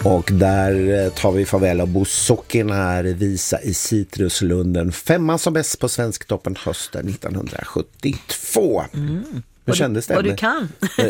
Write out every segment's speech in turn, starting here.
Och där tar vi farväl av Bouzouki här, Visa i Citruslunden. 5 som bäst på Svensktoppen hösten 1972. Hur kändes det? Vad du kan.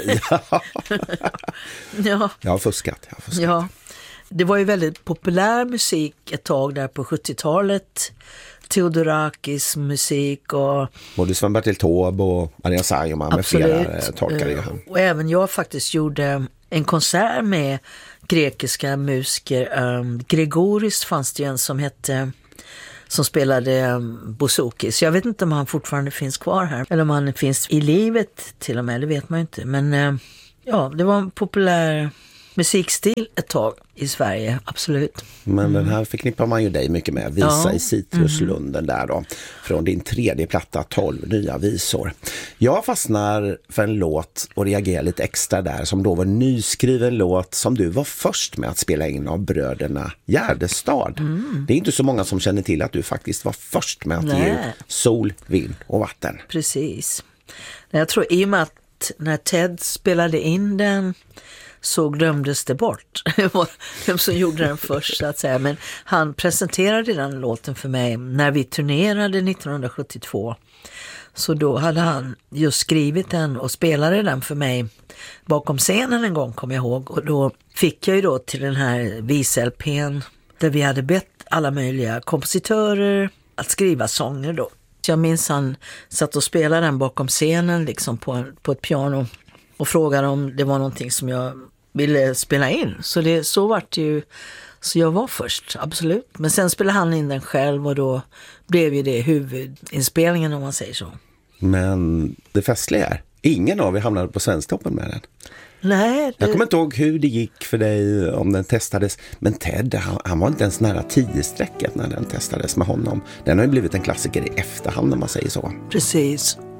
Ja. Jag har fuskat. Ja. Det var ju väldigt populär musik ett tag där på 70-talet. Theodorakis musik och... Både Sven-Bertil Taube och Maria Saijonmaa med flera tolkar det. Och även jag faktiskt gjorde en konsert med grekiska musiker. Gregoris fanns det ju en som spelade Bouzouki. Så jag vet inte om han fortfarande finns kvar här. Eller om han finns i livet till och med, det vet man ju inte. Men ja, det var en populär musikstil ett tag i Sverige, absolut. Men den här förknippar man ju dig mycket med. Visa i Citruslunden där då. Från din 3:e platta, 12 nya visor. Jag fastnar för en låt och reagerar lite extra där, som då var en nyskriven låt som du var först med att spela in av bröderna Gärdestad. Det är inte så många som känner till att du faktiskt var först med att ge ut Sol, vind och vatten. Precis. Jag tror i och med att när Ted spelade in den så glömdes det bort vem som gjorde den först så att säga. Men han presenterade den låten för mig när vi turnerade 1972. Så då hade han just skrivit den och spelade den för mig bakom scenen en gång, kommer jag ihåg. Och då fick jag ju då till den här vis-LP:n där vi hade bett alla möjliga kompositörer att skriva sånger då. Så jag minns han satt och spelade den bakom scenen liksom på ett piano och frågade om det var någonting som jag ville spela in. Så var det ju. Så jag var först, absolut. Men sen spelade han in den själv och då blev ju det huvudinspelningen, om man säger så. Men det festliga är, ingen av er hamnade på Svensktoppen med den. Nej. Jag kommer inte ihåg hur det gick för dig om den testades. Men Ted, han var inte ens nära 10-strecket när den testades med honom. Den har ju blivit en klassiker i efterhand, om man säger så. Precis.